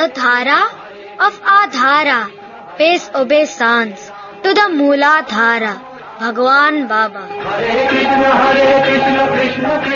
the dhara of Adhara pays obeisance to the Mooladhara, Bhagwan Baba. Hare Krishna, Krishna Krishna.